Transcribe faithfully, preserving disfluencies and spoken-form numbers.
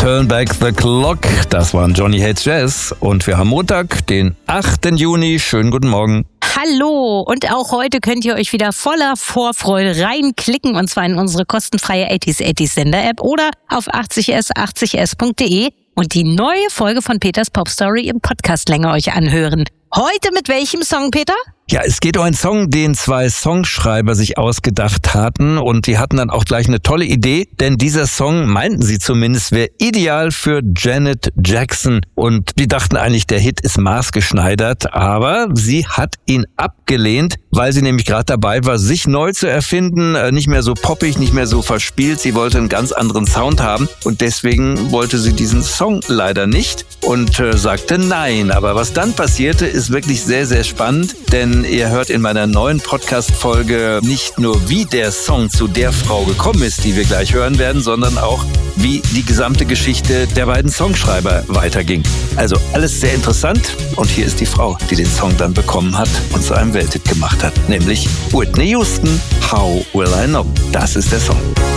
Turn Back the Clock. Das waren Johnny Hates Jazz. Und wir haben Montag, den achten Juni. Schönen guten Morgen. Hallo, und auch heute könnt ihr euch wieder voller Vorfreude reinklicken, und zwar in unsere kostenfreie achtziger achtziger Sender-App oder auf achtzig s achtzig s punkt de und die neue Folge von Peters Popstory im Podcast-Länge euch anhören. Heute mit welchem Song, Peter? Ja, es geht um einen Song, den zwei Songschreiber sich ausgedacht hatten, und die hatten dann auch gleich eine tolle Idee, denn dieser Song, meinten sie zumindest, wäre ideal für Janet Jackson, und die dachten eigentlich, der Hit ist maßgeschneidert, aber sie hat ihn abgelehnt, weil sie nämlich gerade dabei war, sich neu zu erfinden, nicht mehr so poppig, nicht mehr so verspielt. Sie wollte einen ganz anderen Sound haben, und deswegen wollte sie diesen Song leider nicht und äh, sagte nein. Aber was dann passierte, ist wirklich sehr, sehr spannend, denn ihr hört in meiner neuen Podcast-Folge nicht nur, wie der Song zu der Frau gekommen ist, die wir gleich hören werden, sondern auch, wie die gesamte Geschichte der beiden Songschreiber weiterging. Also alles sehr interessant, und hier ist die Frau, die den Song dann bekommen hat und zu einem Welthit gemacht hat, nämlich Whitney Houston, How Will I Know? Das ist der Song.